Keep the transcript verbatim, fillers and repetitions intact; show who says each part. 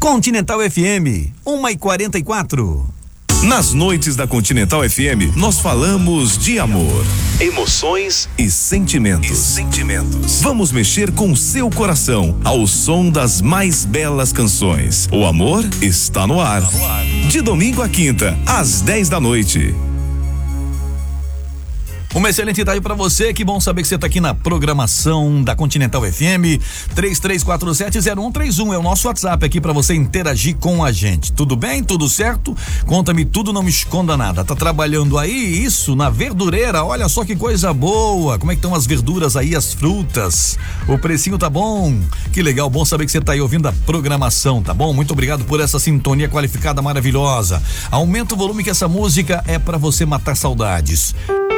Speaker 1: Continental F M, uma e quarenta e quatro.
Speaker 2: Nas noites da Continental F M, nós falamos de amor, emoções e sentimentos. E sentimentos. Vamos mexer com seu coração ao som das mais belas canções. O amor está no ar. Está no ar. De domingo a quinta, às dez da noite.
Speaker 1: Uma excelente tarde para você, que bom saber que você está aqui na programação da Continental F M. Três três quatro sete zero um três um é o nosso WhatsApp aqui para você interagir com a gente. Tudo bem? Tudo certo? Conta-me tudo, não me esconda nada. Tá trabalhando aí? Isso, na verdureira, olha só que coisa boa. Como é que estão as verduras aí, as frutas? O precinho tá bom? Que legal, bom saber que você tá aí ouvindo a programação, tá bom? Muito obrigado por essa sintonia qualificada maravilhosa. Aumenta o volume que essa música é para você matar saudades.